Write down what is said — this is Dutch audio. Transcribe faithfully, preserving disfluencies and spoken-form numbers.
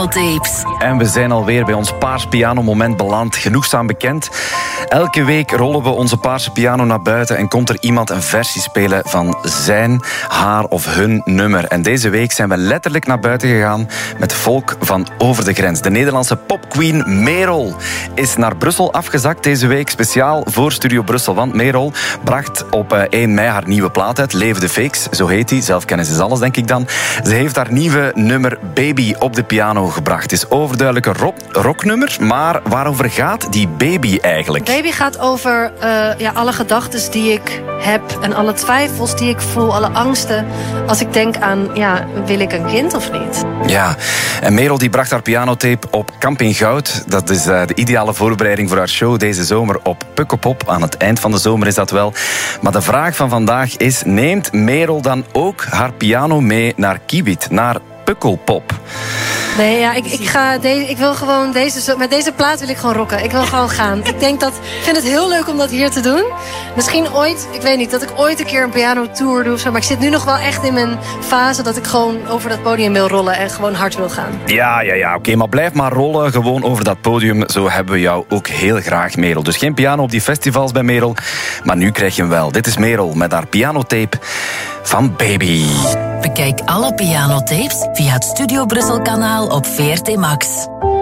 pianotapes. En we zijn alweer bij ons paars pianomoment beland. Genoegzaam bekend. Elke week rollen we onze paarse piano naar buiten en komt er iemand een versie spelen van zijn, haar of hun nummer. En deze week zijn we letterlijk naar buiten gegaan met volk van over de grens. De Nederlandse popqueen Merel is naar Brussel afgezakt deze week, speciaal voor Studio Brussel. Want Merel bracht op één mei haar nieuwe plaat uit, Leef de Fakes, zo heet die. Zelfkennis is alles, denk ik dan. Ze heeft haar nieuwe nummer Baby op de piano gebracht. Het is overduidelijk een rock, rocknummer, maar waarover gaat die Baby eigenlijk? Baby gaat over uh, ja, alle gedachten die ik heb en alle twijfels die ik voel, alle angsten als ik denk aan, ja, wil ik een kind of niet? Ja, en Merel die bracht haar pianotape op Camping Goud. Dat is uh, de ideale voorbereiding voor haar show deze zomer op Pukkelpop. Aan het eind van de zomer is dat wel. Maar de vraag van vandaag is, neemt Merel dan ook haar piano mee naar Kiewit, naar Pukkelpop? Nee, ja, ik, ik, ga deze, ik wil gewoon deze... Met deze plaat wil ik gewoon rocken. Ik wil gewoon gaan. Ik denk dat... Ik vind het heel leuk om dat hier te doen. Misschien ooit... Ik weet niet, dat ik ooit een keer een pianotour doe of zo. Maar ik zit nu nog wel echt in mijn fase dat ik gewoon over dat podium wil rollen en gewoon hard wil gaan. Ja, ja, ja. Oké, okay, maar blijf maar rollen gewoon over dat podium. Zo hebben we jou ook heel graag, Merel. Dus geen piano op die festivals bij Merel. Maar nu krijg je hem wel. Dit is Merel met haar pianotape van Baby. Bekijk alle pianotapes via het Studio Brussel kanaal op V R T Max.